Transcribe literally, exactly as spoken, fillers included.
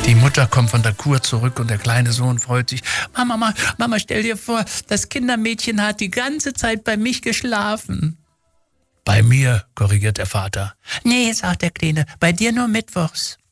Die Mutter kommt von der Kur zurück und der kleine Sohn freut sich. Mama, Mama, Mama, stell dir vor, das Kindermädchen hat die ganze Zeit bei mich geschlafen. Bei mir, korrigiert der Vater. Nee, sagt der Kleine, bei dir nur mittwochs.